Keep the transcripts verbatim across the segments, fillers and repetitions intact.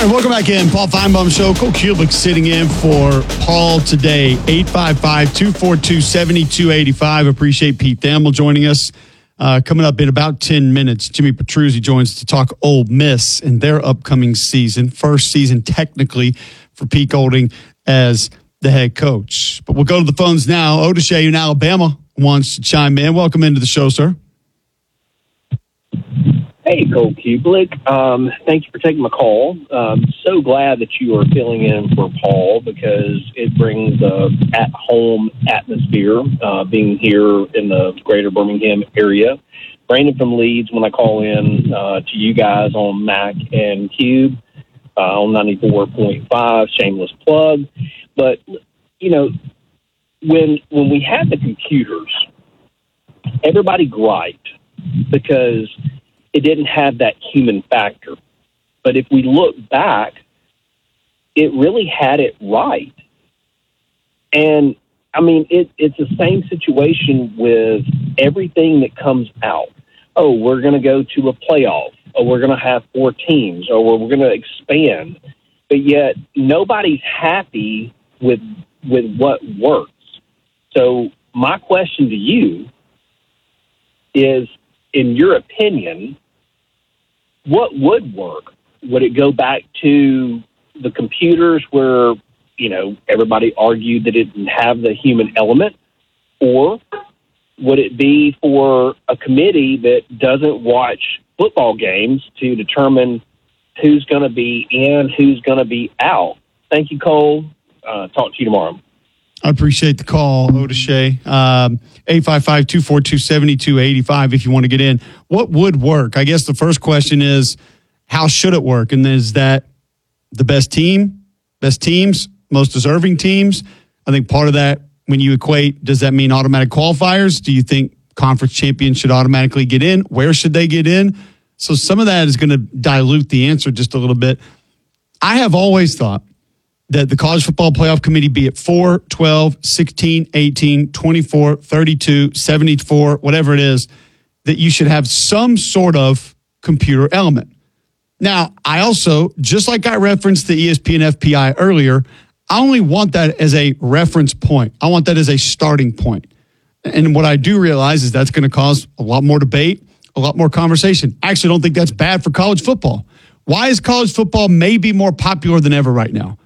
All right, welcome back in. Paul Feinbaum Show. Cole Kulick sitting in for Paul today. eight five five, two four two, seven two eight five. Appreciate Pete Thamel joining us. Uh, coming up in about ten minutes, Jimmy Petruzzi joins to talk Ole Miss and their upcoming season. First season technically for Pete Golding as the head coach. But we'll go to the phones now. Odeshay in Alabama wants to chime in. Welcome into the show, sir. Hey, Cole Kulick. Um, thank you for taking my call. Um, so glad that you are filling in for Paul because it brings a at-home atmosphere, uh, being here in the greater Birmingham area. Brandon from Leeds, when I call in uh, to you guys on Mac and Cube uh, on ninety-four point five, shameless plug. But, you know, when when we had the computers, everybody griped because it didn't have that human factor. But if we look back, it really had it right. And, I mean, it, it's the same situation with everything that comes out. Oh, we're going to go to a playoff. Or we're going to have four teams. Or we're going to expand. But yet, nobody's happy with with what works. So my question to you is, in your opinion, what would work? Would it go back to the computers where, you know, everybody argued that it didn't have the human element? Or would it be for a committee that doesn't watch football games to determine who's going to be in, who's going to be out? Thank you, Cole. Uh, talk to you tomorrow. I appreciate the call, Odeshay. Um, eight five five, two four two, seven two eight five if you want to get in. What would work? I guess the first question is, how should it work? And is that the best team, best teams, most deserving teams? I think part of that, when you equate, does that mean automatic qualifiers? Do you think conference champions should automatically get in? Where should they get in? So some of that is going to dilute the answer just a little bit. I have always thought that the College Football Playoff Committee, be it four, twelve, sixteen, eighteen, twenty-four, thirty-two, seventy-four, whatever it is, that you should have some sort of computer element. Now, I also, just like I referenced the E S P N F P I earlier, I only want that as a reference point. I want that as a starting point. And what I do realize is that's going to cause a lot more debate, a lot more conversation. I actually don't think that's bad for college football. Why is college football maybe more popular than ever right now?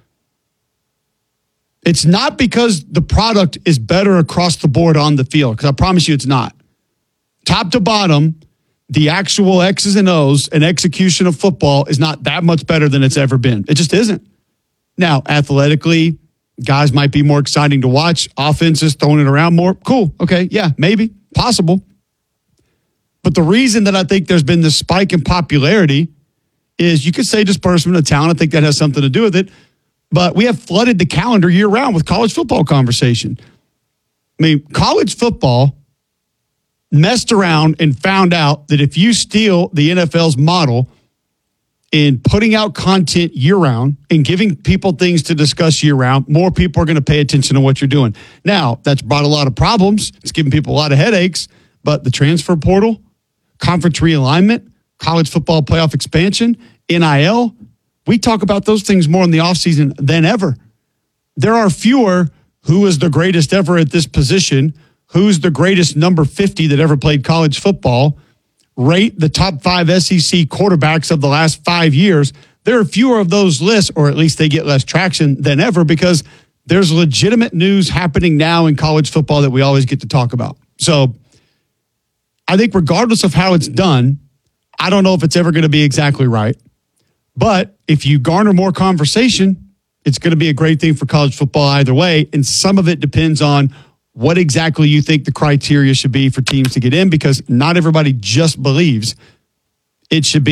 It's not because the product is better across the board on the field, because I promise you it's not. Top to bottom, the actual X's and O's and execution of football is not that much better than it's ever been. It just isn't. Now, athletically, guys might be more exciting to watch. Offenses throwing it around more. Cool. Okay. Yeah, maybe. Possible. But the reason that I think there's been this spike in popularity is, you could say disbursement of talent. I think that has something to do with it. But we have flooded the calendar year-round with college football conversation. I mean, college football messed around and found out that if you steal the N F L's model in putting out content year-round and giving people things to discuss year-round, more people are going to pay attention to what you're doing. Now, that's brought a lot of problems. It's given people a lot of headaches. But the transfer portal, conference realignment, college football playoff expansion, N I L, we talk about those things more in the offseason than ever. There are fewer who is the greatest ever at this position, who's the greatest number fifty that ever played college football, rate the top five S E C quarterbacks of the last five years. There are fewer of those lists, or at least they get less traction than ever, because there's legitimate news happening now in college football that we always get to talk about. So I think regardless of how it's done, I don't know if it's ever going to be exactly right. But if you garner more conversation, it's going to be a great thing for college football either way. And some of it depends on what exactly you think the criteria should be for teams to get in, because not everybody just believes it should be